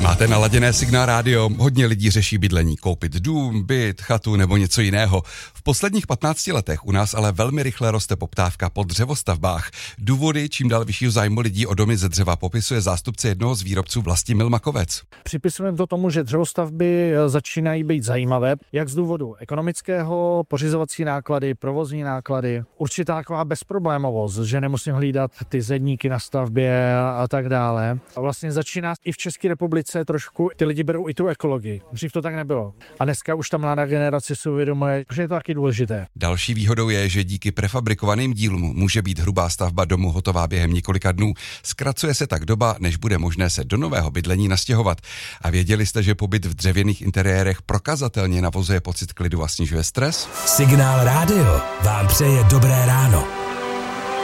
Máte naladěné Signál rádio, hodně lidí řeší bydlení, koupit dům, byt, chatu nebo něco jiného. V posledních 15 letech u nás ale velmi rychle roste poptávka po dřevostavbách. Důvody čím dál vyššího zájmu lidí o domy ze dřeva popisuje zástupce jednoho z výrobců Vlastimil Makovec. Připisujeme to tomu, že dřevostavby začínají být zajímavé, jak z důvodu ekonomického, pořizovací náklady, provozní náklady, určitá taková bezproblémovost, že nemusím hlídat ty zedníky na stavbě a tak dále. A vlastně začíná i v České republice trošku, ty lidi berou i tu ekologii. Dřív to tak nebylo. A dneska už ta mladá generace si uvědomuje, že je to taky důležité. Další výhodou je, že díky prefabrikovaným dílům může být hrubá stavba domu hotová během několika dnů. Zkracuje se tak doba, než bude možné se do nového bydlení nastěhovat. A věděli jste, že pobyt v dřevěných interiérech prokazatelně navozuje pocit klidu a snižuje stres? Signál rádio vám přeje dobré ráno.